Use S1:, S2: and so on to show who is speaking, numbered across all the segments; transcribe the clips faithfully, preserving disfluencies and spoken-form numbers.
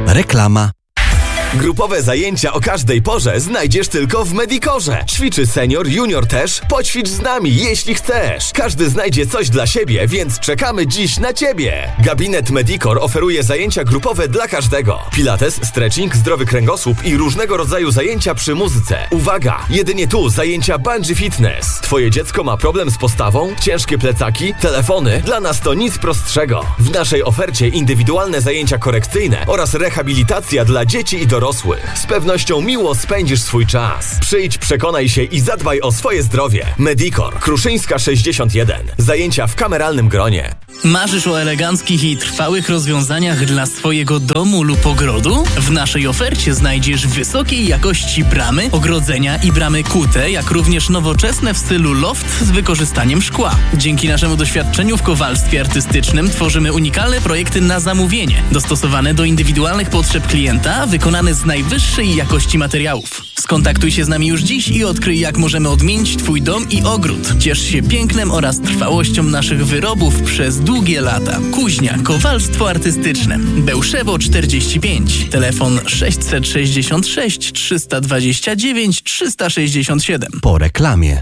S1: Reklama.
S2: Grupowe zajęcia o każdej porze znajdziesz tylko w Medicorze. Ćwiczy senior, junior też. Poćwicz z nami, jeśli chcesz. Każdy znajdzie coś dla siebie, więc czekamy dziś na Ciebie. Gabinet Medicor oferuje zajęcia grupowe dla każdego. Pilates, stretching, zdrowy kręgosłup i różnego rodzaju zajęcia przy muzyce. Uwaga! Jedynie tu zajęcia bungee fitness. Twoje dziecko ma problem z postawą? Ciężkie plecaki? Telefony? Dla nas to nic prostszego. W naszej ofercie indywidualne zajęcia korekcyjne oraz rehabilitacja dla dzieci i dorosłych. dorosłych. Z pewnością miło spędzisz swój czas. Przyjdź, przekonaj się i zadbaj o swoje zdrowie. Medicor, Kruszyńska sześćdziesiąt jeden. Zajęcia w kameralnym gronie.
S3: Marzysz o eleganckich i trwałych rozwiązaniach dla swojego domu lub ogrodu? W naszej ofercie znajdziesz wysokiej jakości bramy, ogrodzenia i bramy kute, jak również nowoczesne w stylu loft z wykorzystaniem szkła. Dzięki naszemu doświadczeniu w kowalstwie artystycznym tworzymy unikalne projekty na zamówienie, dostosowane do indywidualnych potrzeb klienta, wykonane z najwyższej jakości materiałów. Skontaktuj się z nami już dziś i odkryj, jak możemy odmienić Twój dom i ogród. Ciesz się pięknem oraz trwałością naszych wyrobów przez długie lata. Kuźnia, kowalstwo artystyczne. Bełszewo czterdzieści pięć. Telefon sześćset sześćdziesiąt sześć trzysta dwadzieścia dziewięć trzysta sześćdziesiąt siedem.
S1: Po reklamie.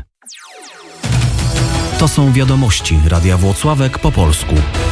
S1: To są wiadomości Radia Włocławek po polsku.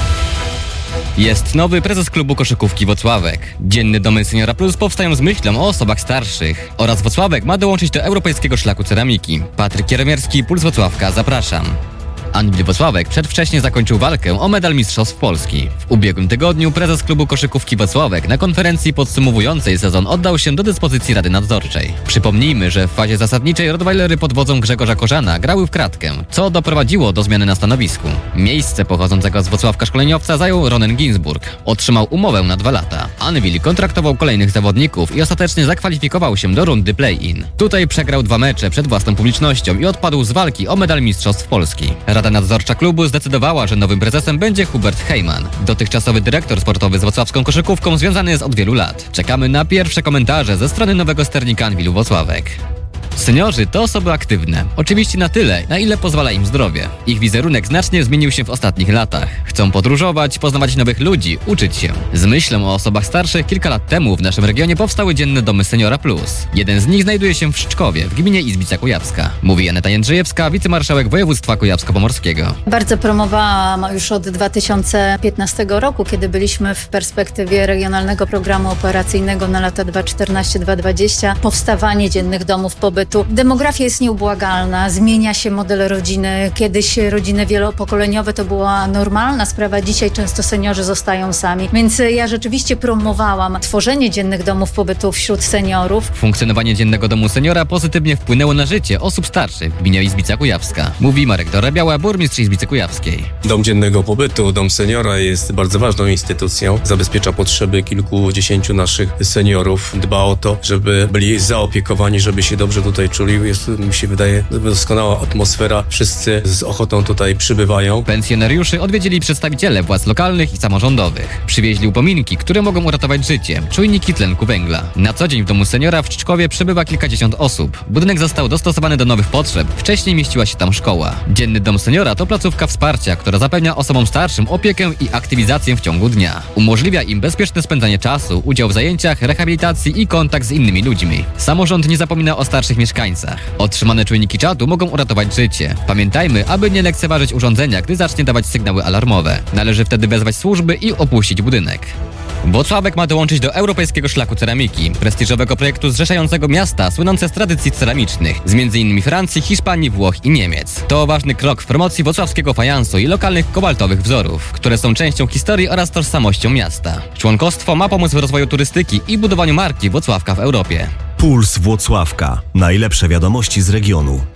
S4: Jest nowy prezes klubu koszykówki Włocławek. Dzienne domy Seniora Plus powstają z myślą o osobach starszych. Oraz Włocławek ma dołączyć do Europejskiego Szlaku Ceramiki. Patryk Kieremierski, Puls Włocławka, zapraszam. Anwil Włocławek przedwcześnie zakończył walkę o medal Mistrzostw Polski. W ubiegłym tygodniu prezes klubu koszykówki Włocławek na konferencji podsumowującej sezon oddał się do dyspozycji Rady Nadzorczej. Przypomnijmy, że w fazie zasadniczej Rottweilery pod wodzą Grzegorza Korzana grały w kratkę, co doprowadziło do zmiany na stanowisku. Miejsce pochodzącego z Włocławka szkoleniowca zajął Ronen Ginsburg. Otrzymał umowę na dwa lata. Anwil kontraktował kolejnych zawodników i ostatecznie zakwalifikował się do rundy play-in. Tutaj przegrał dwa mecze przed własną publicznością i odpadł z walki o medal Mistrzostw Polski. Rada Nadzorcza klubu zdecydowała, że nowym prezesem będzie Hubert Heyman. Dotychczasowy dyrektor sportowy z włocławską koszykówką związany jest od wielu lat. Czekamy na pierwsze komentarze ze strony nowego sternika Anwilu Włocławek. Seniorzy to osoby aktywne. Oczywiście na tyle, na ile pozwala im zdrowie. Ich wizerunek znacznie zmienił się w ostatnich latach. Chcą podróżować, poznawać nowych ludzi, uczyć się. Z myślą o osobach starszych kilka lat temu w naszym regionie powstały dzienne domy Seniora Plus. Jeden z nich znajduje się w Szczczkowie, w gminie Izbica Kujawska. Mówi Aneta Jędrzejewska, wicemarszałek województwa kujawsko-pomorskiego.
S5: Bardzo promowałam już od dwa tysiące piętnastego roku, kiedy byliśmy w perspektywie regionalnego programu operacyjnego na lata dwa tysiące czternasty do dwa tysiące dwudziestego powstawanie dziennych domów pobytu. Demografia jest nieubłagalna, zmienia się model rodziny. Kiedyś rodziny wielopokoleniowe to była normalna sprawa, dzisiaj często seniorzy zostają sami. Więc ja rzeczywiście promowałam tworzenie dziennych domów pobytu wśród seniorów.
S4: Funkcjonowanie dziennego domu seniora pozytywnie wpłynęło na życie osób starszych w gminie Izbica Kujawska. Mówi Marek Dorabiała, burmistrz Izbicy Kujawskiej.
S6: Dom dziennego pobytu, dom seniora jest bardzo ważną instytucją. Zabezpiecza potrzeby kilkudziesięciu naszych seniorów. Dba o to, żeby byli zaopiekowani, żeby się dobrze tutaj czuli. Jest, mi się wydaje, doskonała atmosfera. Wszyscy z ochotą tutaj przybywają.
S4: Pensjonariuszy odwiedzili przedstawiciele władz lokalnych i samorządowych. Przywieźli upominki, które mogą uratować życie. Czujniki tlenku węgla. Na co dzień w domu seniora w Czczkowie przebywa kilkadziesiąt osób. Budynek został dostosowany do nowych potrzeb. Wcześniej mieściła się tam szkoła. Dzienny dom seniora to placówka wsparcia, która zapewnia osobom starszym opiekę i aktywizację w ciągu dnia. Umożliwia im bezpieczne spędzanie czasu, udział w zajęciach, rehabilitacji i kontakt z innymi ludźmi. Samorząd nie zapomina o starszych mieszkańcach. Otrzymane czujniki czadu mogą uratować życie. Pamiętajmy, aby nie lekceważyć urządzenia, gdy zacznie dawać sygnały alarmowe. Należy wtedy wezwać służby i opuścić budynek. Włocławek ma dołączyć do Europejskiego Szlaku Ceramiki, prestiżowego projektu zrzeszającego miasta słynące z tradycji ceramicznych, z między innymi Francji, Hiszpanii, Włoch i Niemiec. To ważny krok w promocji włocławskiego fajansu i lokalnych kobaltowych wzorów, które są częścią historii oraz tożsamością miasta. Członkostwo ma pomóc w rozwoju turystyki i budowaniu marki Włocławka w Europie.
S1: Puls Włocławka. Najlepsze wiadomości z regionu.